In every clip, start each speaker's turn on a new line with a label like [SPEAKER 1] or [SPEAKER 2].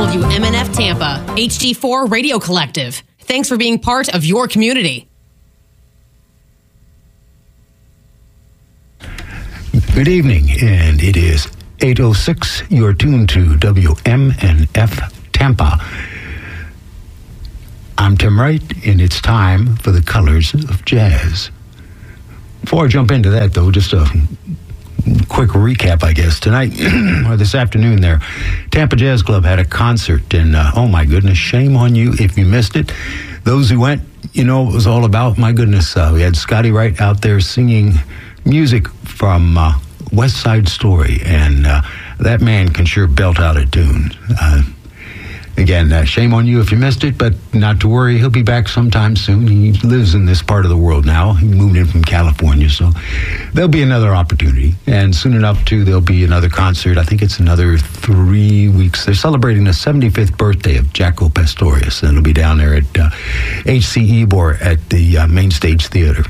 [SPEAKER 1] WMNF Tampa, HD4 Radio Collective. Thanks for being part of your community.
[SPEAKER 2] Good evening, and it is 8:06. You're tuned to WMNF Tampa. I'm Tim Wright, and it's time for the Colors of Jazz. Before I jump into that, though, just a quick recap, I guess. Tonight, or this afternoon there, Tampa Jazz Club had a concert, and oh my goodness, shame on you if you missed it. Those who went, you know what it was all about. My goodness, we had Scotty Wright out there singing music from West Side Story, and that man can sure belt out a tune. Again, shame on you if you missed it, but not to worry. He'll be back sometime soon. He lives in this part of the world now. He moved in from California, so there'll be another opportunity. And soon enough, too, there'll be another concert. I think it's another 3 weeks. They're celebrating the 75th birthday of Jaco Pastorius, and it'll be down there at H.C. Ybor at the Main Stage Theater.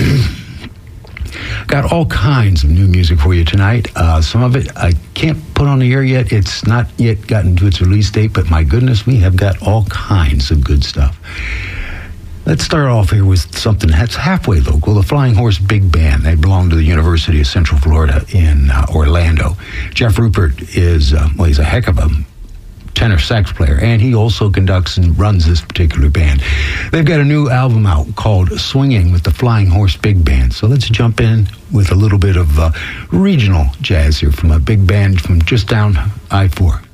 [SPEAKER 2] Got all kinds of new music for you tonight. Some of it I can't put on the air yet. It's not yet gotten to its release date, but my goodness, we have got all kinds of good stuff. Let's start off here with something that's halfway local, the Flying Horse Big Band. They belong to the University of Central Florida in Orlando. Jeff Rupert is, he's a heck of a tenor sax player, and he also conducts and runs this particular band. They've got a new album out called Swinging with the Flying Horse Big Band. So let's jump in with a little bit of regional jazz here from a big band from just down I-4.